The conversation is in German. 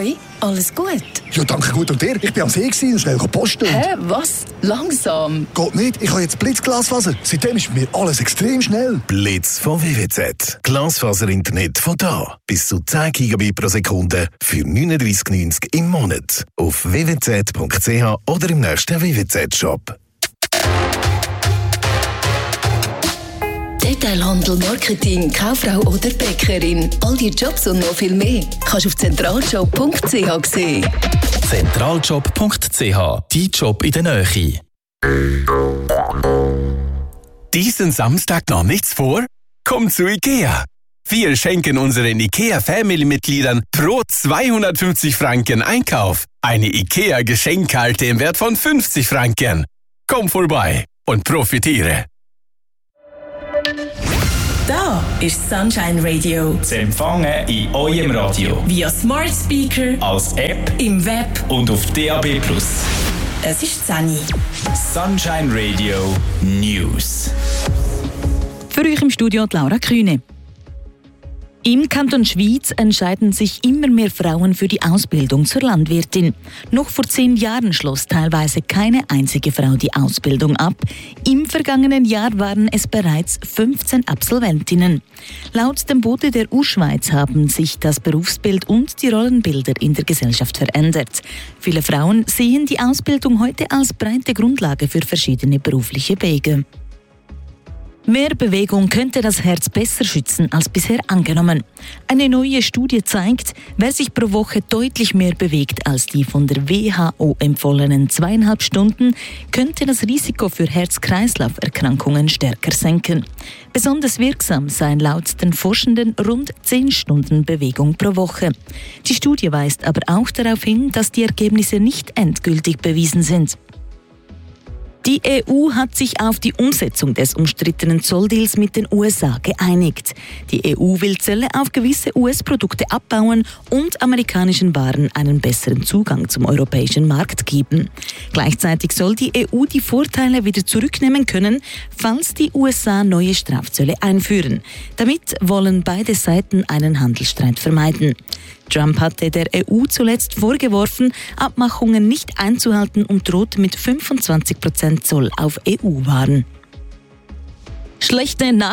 Hoi, alles gut? Ja, danke, gut. Und dir? Ich bin am See und schnell posten. Hä, was? Langsam? Geht nicht, ich habe jetzt Blitzglasfaser. Seitdem ist bei mir alles extrem schnell. Blitz von WWZ. Glasfaser-Internet von da. Bis zu 10 Gigabit pro Sekunde für 39,90 im Monat. Auf www.zwz.ch oder im nächsten WWZ-Shop. Detailhandel, Marketing, Kauffrau oder Bäckerin. All die Jobs und noch viel mehr kannst du auf zentraljob.ch sehen. Zentraljob.ch. Dein Job in der Nähe. Diesen Samstag noch nichts vor? Komm zu IKEA. Wir schenken unseren IKEA-Family-Mitgliedern pro 250 Franken Einkauf eine IKEA-Geschenkkarte im Wert von 50 Franken. Komm vorbei und profitiere. Da ist Sunshine Radio. Zu empfangen in eurem Radio. Via Smart Speaker, Als App im Web. und auf DAB+. Es ist Sunny. Sunshine Radio News. Für euch im Studio die Laura Kühne. Im Kanton Schwyz entscheiden sich immer mehr Frauen für die Ausbildung zur Landwirtin. Noch vor 10 Jahren schloss teilweise keine einzige Frau die Ausbildung ab. Im vergangenen Jahr waren es bereits 15 Absolventinnen. Laut dem Bote der U-Schweiz haben sich das Berufsbild und die Rollenbilder in der Gesellschaft verändert. Viele Frauen sehen die Ausbildung heute als breite Grundlage für verschiedene berufliche Wege. Mehr Bewegung könnte das Herz besser schützen als bisher angenommen. Eine neue Studie zeigt, wer sich pro Woche deutlich mehr bewegt als die von der WHO empfohlenen 2,5 Stunden, könnte das Risiko für Herz-Kreislauf-Erkrankungen stärker senken. Besonders wirksam seien laut den Forschenden rund 10 Stunden Bewegung pro Woche. Die Studie weist aber auch darauf hin, dass die Ergebnisse nicht endgültig bewiesen sind. Die EU hat sich auf die Umsetzung des umstrittenen Zolldeals mit den USA geeinigt. Die EU will Zölle auf gewisse US-Produkte abbauen und amerikanischen Waren einen besseren Zugang zum europäischen Markt geben. Gleichzeitig soll die EU die Vorteile wieder zurücknehmen können, falls die USA neue Strafzölle einführen. Damit wollen beide Seiten einen Handelsstreit vermeiden. Trump hatte der EU zuletzt vorgeworfen, Abmachungen nicht einzuhalten und droht mit 25% Zoll auf EU-Waren. Schlechte